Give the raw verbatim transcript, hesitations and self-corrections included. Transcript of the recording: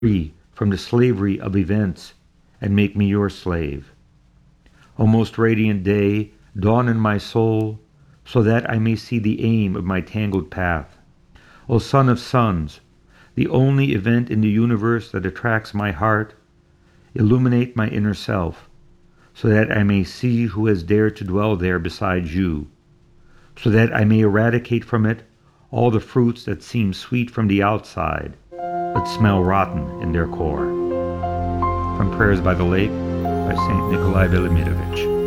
free from the slavery of events and make me your slave. O most radiant day, dawn in my soul, so that I may see the aim of my tangled path. O Son of Suns, the only event in the universe that attracts my heart, illuminate my inner self, so that I may see who has dared to dwell there besides you, so that I may eradicate from it all the fruits that seem sweet from the outside, but smell rotten in their core. From Prayers by the Lake by Saint Nikolai Velimirovich.